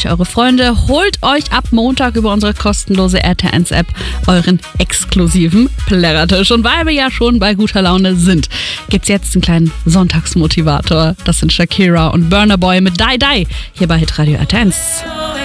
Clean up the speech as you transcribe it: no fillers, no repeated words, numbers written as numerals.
euch eure Freunde. Holt euch ab Montag über unsere kostenlose RTL1-App euren exklusiven Plärrertisch. Und weil wir ja schon bei guter Laune sind, gibt's jetzt einen kleinen Sonntagsmotivator. Das sind Shakira und Burna Boy mit Die Die hier bei Hitradio RTL1.